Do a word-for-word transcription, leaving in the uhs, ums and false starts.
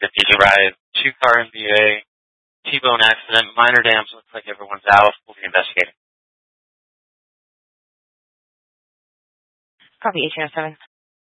The D J Ride, two-car M B A, T-bone accident, minor dams, looks like everyone's out. We'll be investigating. Copy eighteen oh seven.